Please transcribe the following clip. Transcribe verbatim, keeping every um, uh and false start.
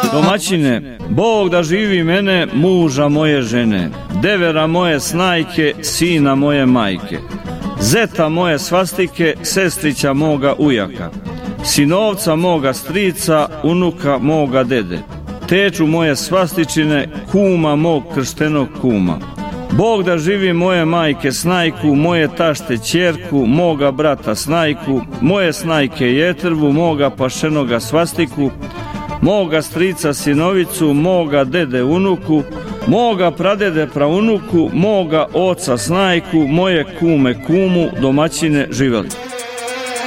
Domaćine, Bog da živi mene, muža moje žene, devera moje snajke, sina moje majke, zeta moje svastike, sestrića moga ujaka, sinovca moga strica, unuka moga dede, teču moje svastičine, kuma mog krštenog kuma. Bog da živi moje majke snajku, moje tašte ćerku, moga brata snajku, moje snajke jetrvu, moga pašenoga svastiku, moga strica sinovicu, moga dede unuku, moga pradede praunuku, moga oca snajku, moje kume kumu, domaćine živeli.